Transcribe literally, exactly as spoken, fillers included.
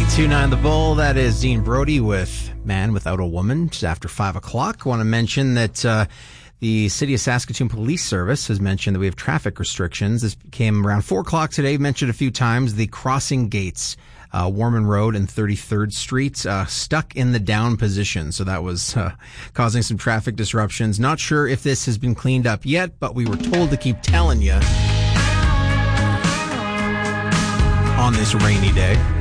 ninety-two point nine The Bull. That is Dean Brody with Man Without a Woman, just after five o'clock. I want to mention that uh, the City of Saskatoon Police Service has mentioned that we have traffic restrictions. This came around four o'clock today. Mentioned a few times the crossing gates, uh, Warman Road and thirty-third Street, uh, stuck in the down position. So that was uh, causing some traffic disruptions. Not sure if this has been cleaned up yet, but we were told to keep telling you on this rainy day.